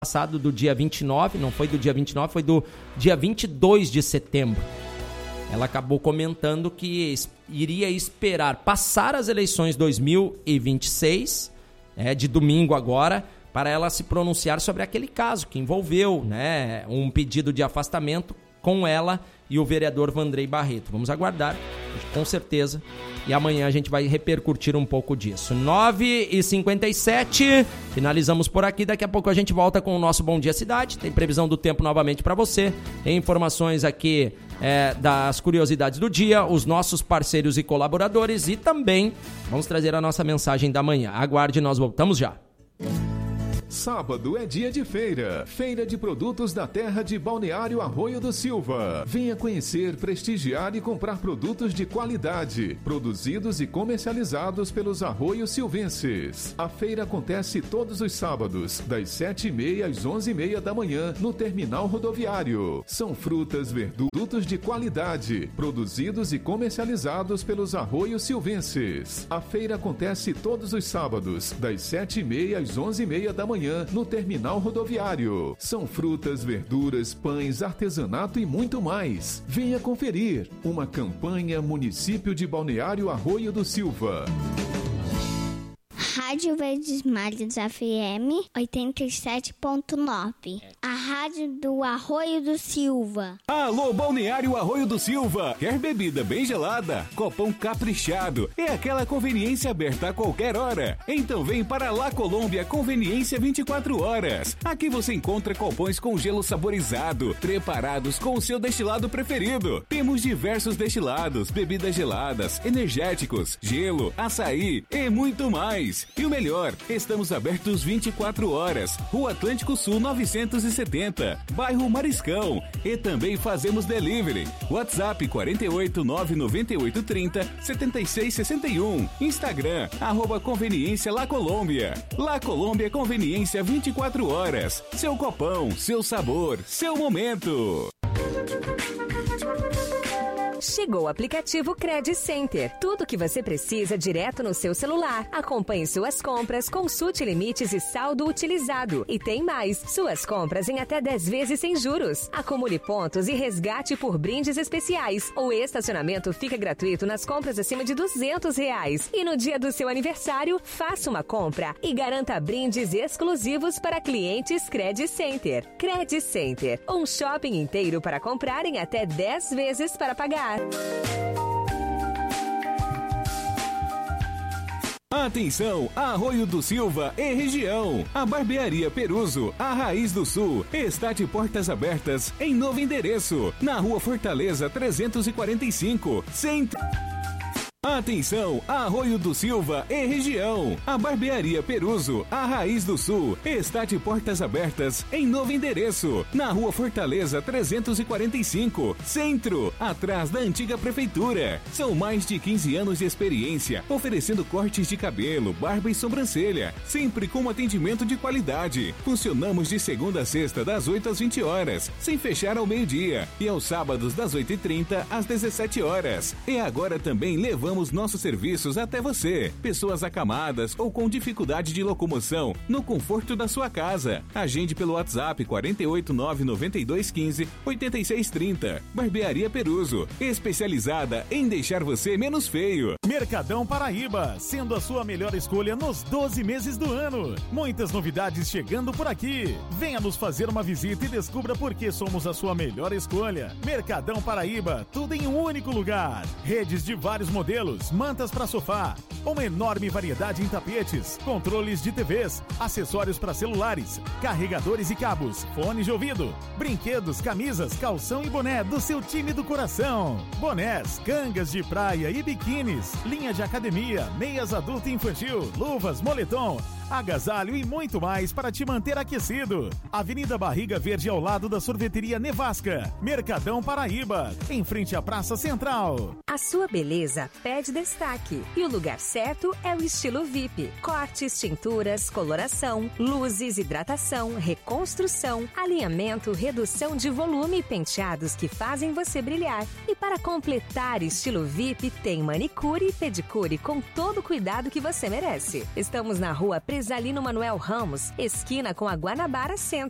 passado do dia 29, não foi do dia 29, foi do dia 22 de setembro. Ela acabou comentando que iria esperar passar as eleições 2026, de domingo agora, para ela se pronunciar sobre aquele caso que envolveu, um pedido de afastamento com ela e o vereador Vandrey Barreto. Vamos aguardar, com certeza, e amanhã a gente vai repercutir um pouco disso. 9h57, finalizamos por aqui, daqui a pouco a gente volta com o nosso Bom Dia Cidade, tem previsão do tempo novamente para você, tem informações aqui das curiosidades do dia, os nossos parceiros e colaboradores e também vamos trazer a nossa mensagem da manhã. Aguarde, nós voltamos já. Sábado é dia de feira. Feira de produtos da terra de Balneário Arroio do Silva. Venha conhecer, prestigiar e comprar produtos de qualidade, produzidos e comercializados pelos arroios silvenses. A feira acontece todos os sábados, das 7h30 às 11h30 da manhã, no terminal rodoviário. São frutas, verduras de qualidade, produzidos e comercializados pelos arroios silvenses. A feira acontece todos os sábados, das 7h30 às 11h30 da manhã, no terminal rodoviário. São frutas, verduras, pães, artesanato e muito mais. Venha conferir. Uma campanha Município de Balneário Arroio do Silva. Rádio Verdes Mares FM 87.9. A rádio do Arroio do Silva. Alô, Balneário Arroio do Silva. Quer bebida bem gelada? Copão caprichado. É aquela conveniência aberta a qualquer hora. Então vem para La Colômbia Conveniência 24 horas. Aqui você encontra copões com gelo saborizado, preparados com o seu destilado preferido. Temos diversos destilados, bebidas geladas, energéticos, gelo, açaí e muito mais. E o melhor, estamos abertos 24 horas. Rua Atlântico Sul 970, bairro Mariscão. E também fazemos delivery. WhatsApp 48 998 30 76 61. Instagram, @Conveniência La Colômbia. La Colômbia Conveniência 24 horas. Seu copão, seu sabor, seu momento. Chegou o aplicativo Credit Center. Tudo o que você precisa direto no seu celular. Acompanhe suas compras, consulte limites e saldo utilizado. E tem mais, suas compras em até 10 vezes sem juros. Acumule pontos e resgate por brindes especiais. O estacionamento fica gratuito nas compras acima de R$200. E no dia do seu aniversário, faça uma compra e garanta brindes exclusivos para clientes Credit Center. Credit Center, um shopping inteiro para comprar em até 10 vezes para pagar. Atenção, Arroio do Silva e região. A Barbearia Peruso, a Raiz do Sul, está de portas abertas em novo endereço, na Rua Fortaleza 345, Centro. Atenção, Arroio do Silva e região. A Barbearia Peruso, a Raiz do Sul, está de portas abertas em novo endereço, na Rua Fortaleza 345, Centro, atrás da antiga prefeitura. São mais de 15 anos de experiência, oferecendo cortes de cabelo, barba e sobrancelha, sempre com atendimento de qualidade. Funcionamos de segunda a sexta, das 8 às 20 horas, sem fechar ao meio-dia, e aos sábados, das 8h30 às 17 horas. E agora também levamos nossos serviços até você. Pessoas acamadas ou com dificuldade de locomoção, no conforto da sua casa. Agende pelo WhatsApp 48992158630. Barbearia Peruso, especializada em deixar você menos feio. Mercadão Paraíba, sendo a sua melhor escolha nos 12 meses do ano. Muitas novidades chegando por aqui. Venha nos fazer uma visita e descubra por que somos a sua melhor escolha. Mercadão Paraíba, tudo em um único lugar. Redes de vários modelos, mantas para sofá, uma enorme variedade em tapetes, controles de TVs, acessórios para celulares, carregadores e cabos, fones de ouvido, brinquedos, camisas, calção e boné do seu time do coração. Bonés, cangas de praia e biquínis, linha de academia, meias adulto e infantil, luvas, moletom, agasalho e muito mais para te manter aquecido. Avenida Barriga Verde, ao lado da sorveteria Nevasca. Mercadão Paraíba, em frente à Praça Central. A sua beleza pede destaque e o lugar certo é o estilo VIP. Cortes, tinturas, coloração, luzes, hidratação, reconstrução, alinhamento, redução de volume e penteados que fazem você brilhar. E para completar estilo VIP, tem manicure e pedicure com todo o cuidado que você merece. Estamos na Rua Presalino Manuel Ramos, esquina com a Guanabara Centro.